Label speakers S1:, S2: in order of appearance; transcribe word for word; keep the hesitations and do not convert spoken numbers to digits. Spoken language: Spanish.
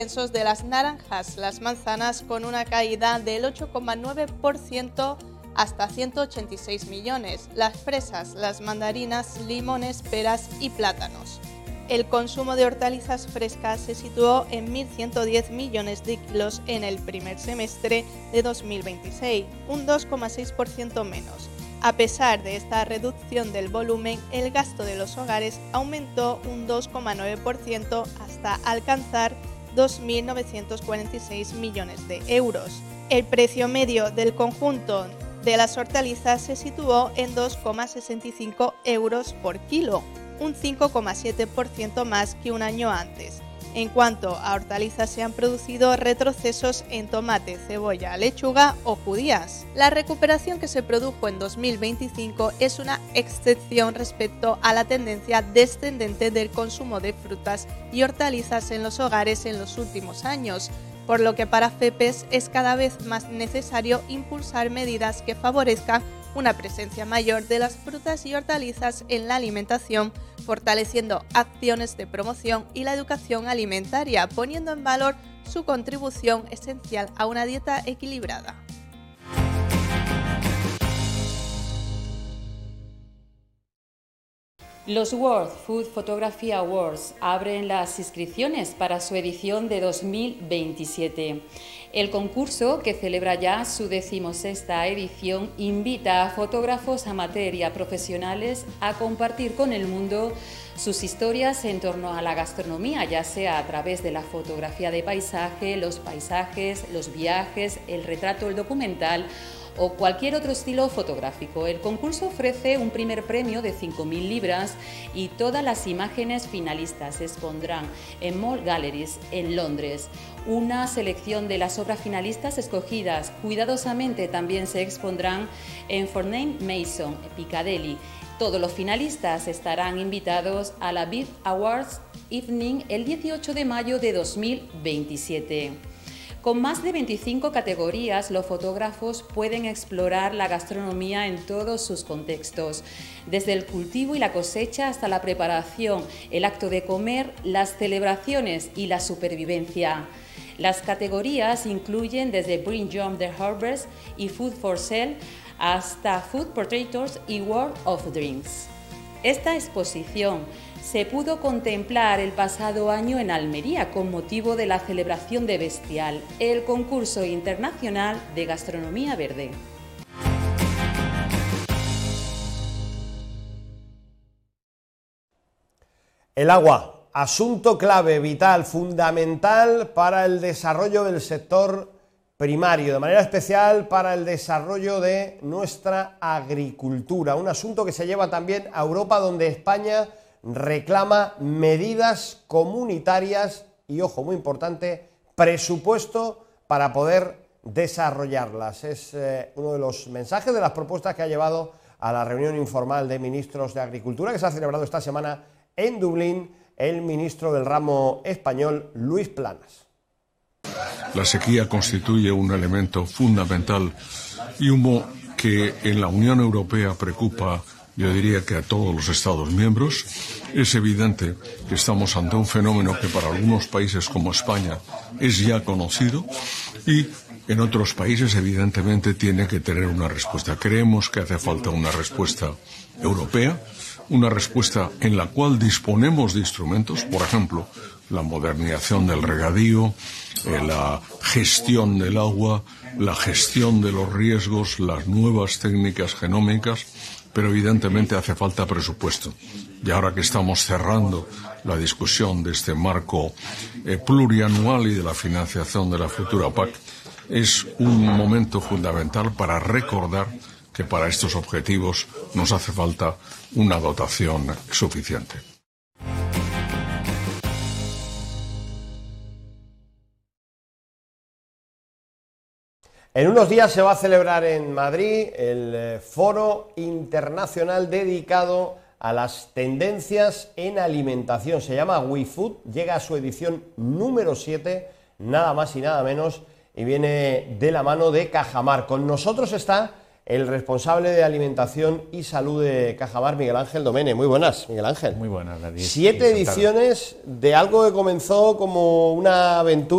S1: descensos de las naranjas, las manzanas con una caída del ocho coma nueve por ciento hasta ciento ochenta y seis millones, las fresas, las mandarinas, limones, peras y plátanos. El consumo de hortalizas frescas se situó en mil ciento diez millones de kilos en el primer semestre de dos mil veintiséis, un dos coma seis por ciento menos. A pesar de esta reducción del volumen, el gasto de los hogares aumentó un dos coma nueve por ciento hasta alcanzar dos mil novecientos cuarenta y seis millones de euros. El precio medio del conjunto de las hortalizas se situó en dos coma sesenta y cinco euros por kilo, un cinco coma siete por ciento más que un año antes. En cuanto a hortalizas, se han producido retrocesos en tomate, cebolla, lechuga o judías. La recuperación que se produjo en dos mil veinticinco es una excepción respecto a la tendencia descendente del consumo de frutas y hortalizas en los hogares en los últimos años, por lo que para FEPES es cada vez más necesario impulsar medidas que favorezcan una presencia mayor de las frutas y hortalizas en la alimentación, fortaleciendo acciones de promoción y la educación alimentaria, poniendo en valor su contribución esencial a una dieta equilibrada.
S2: Los World Food Photography Awards abren las inscripciones para su edición de dos mil veintisiete. El concurso, que celebra ya su decimosexta edición, invita a fotógrafos amateur y a profesionales a compartir con el mundo sus historias en torno a la gastronomía, ya sea a través de la fotografía de paisaje, los paisajes, los viajes, el retrato, el documental o cualquier otro estilo fotográfico. El concurso ofrece un primer premio de cinco mil libras y todas las imágenes finalistas se expondrán en Mall Galleries en Londres. Una selección de las obras finalistas escogidas cuidadosamente también se expondrán en Fortnum Mason, Piccadilly. Todos los finalistas estarán invitados a la Big Awards Evening el dieciocho de mayo de dos mil veintisiete. Con más de veinticinco categorías, los fotógrafos pueden explorar la gastronomía en todos sus contextos, desde el cultivo y la cosecha hasta la preparación, el acto de comer, las celebraciones y la supervivencia. Las categorías incluyen desde Bring Your the Harvest y Food for Sale hasta Food Portraits y World of Dreams. Esta exposición se pudo contemplar el pasado año en Almería con motivo de la celebración de Bestial, el concurso internacional de gastronomía verde.
S3: El agua, asunto clave, vital, fundamental para el desarrollo del sector primario, de manera especial para el desarrollo de nuestra agricultura, un asunto que se lleva también a Europa, donde España reclama medidas comunitarias y, ojo, muy importante, presupuesto para poder desarrollarlas. Es eh, uno de los mensajes de las propuestas que ha llevado a la reunión informal de ministros de Agricultura que se ha celebrado esta semana en Dublín el ministro del ramo español, Luis Planas.
S4: La sequía constituye un elemento fundamental y uno que en la Unión Europea preocupa, yo diría que a todos los Estados miembros. Es evidente que estamos ante un fenómeno que para algunos países como España es ya conocido y en otros países evidentemente tiene que tener una respuesta. Creemos que hace falta una respuesta europea, una respuesta en la cual disponemos de instrumentos, por ejemplo, la modernización del regadío, eh, la gestión del agua, la gestión de los riesgos, las nuevas técnicas genómicas, pero evidentemente hace falta presupuesto. Y ahora que estamos cerrando la discusión de este marco eh, plurianual y de la financiación de la futura P A C, es un momento fundamental para recordar que para estos objetivos nos hace falta una dotación suficiente.
S3: En unos días se va a celebrar en Madrid el Foro Internacional dedicado a las tendencias en alimentación. Se llama WeFood, llega a su edición número siete, nada más y nada menos, y viene de la mano de Cajamar. Con nosotros está el responsable de alimentación y salud de Cajamar, Miguel Ángel Domene. Muy buenas, Miguel Ángel.
S5: Muy buenas, David.
S3: Siete ediciones de algo que comenzó como una aventura